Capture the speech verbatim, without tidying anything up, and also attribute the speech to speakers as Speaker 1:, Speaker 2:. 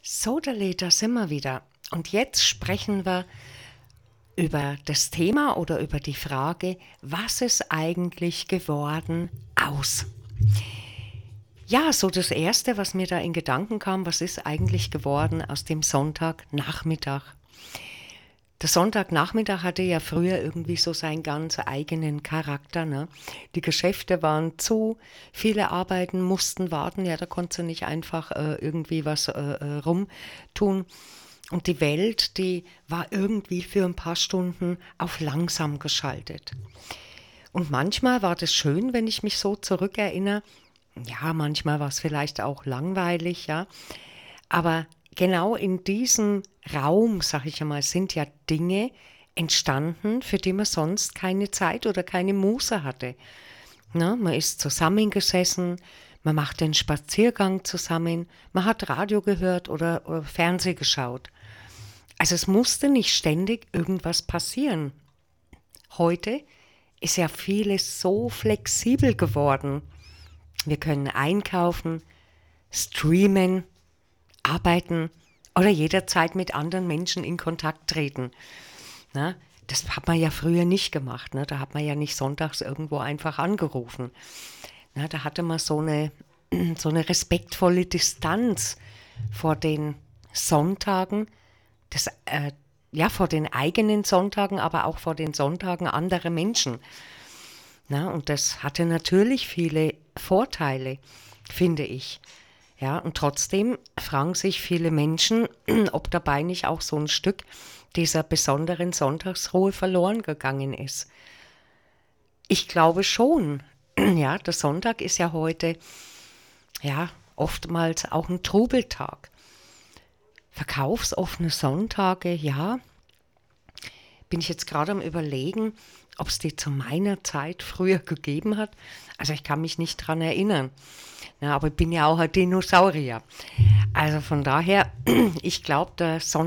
Speaker 1: So, Dali, da sind wir wieder. Und jetzt sprechen wir über das Thema oder über die Frage, was ist eigentlich geworden aus? Ja, so das Erste, was mir da in Gedanken kam, was ist eigentlich geworden aus dem Sonntagnachmittag? Der Sonntagnachmittag hatte ja früher irgendwie so seinen ganz eigenen Charakter, ne? Die Geschäfte waren zu, viele Arbeiten mussten warten, ja, da konntest du nicht einfach äh, irgendwie was äh, äh, rumtun. Und die Welt, die war irgendwie für ein paar Stunden auf langsam geschaltet. Und manchmal war das schön, wenn ich mich so zurückerinnere. Ja, manchmal war es vielleicht auch langweilig, ja. Aber genau in diesem Raum, sag ich einmal, sind ja Dinge entstanden, für die man sonst keine Zeit oder keine Muße hatte. Na, man ist zusammengesessen, man macht den Spaziergang zusammen, man hat Radio gehört oder, oder Fernsehen geschaut. Also es musste nicht ständig irgendwas passieren. Heute ist ja vieles so flexibel geworden. Wir können einkaufen, streamen, arbeiten oder jederzeit mit anderen Menschen in Kontakt treten. Na, das hat man ja früher nicht gemacht. Ne? Da hat man ja nicht sonntags irgendwo einfach angerufen. Na, da hatte man so eine, so eine respektvolle Distanz vor den Sonntagen, das, äh, ja, vor den eigenen Sonntagen, aber auch vor den Sonntagen anderer Menschen. Na, und das hatte natürlich viele Vorteile, finde ich. Ja, und trotzdem fragen sich viele Menschen, ob dabei nicht auch so ein Stück dieser besonderen Sonntagsruhe verloren gegangen ist. Ich glaube schon. Ja, der Sonntag ist ja heute, ja, oftmals auch ein Trubeltag. Verkaufsoffene Sonntage, ja, bin ich jetzt gerade am Überlegen, ob es die zu meiner Zeit früher gegeben hat. Also ich kann mich nicht dran erinnern. Ja, aber ich bin ja auch ein Dinosaurier. Also von daher, ich glaube, der Sonntag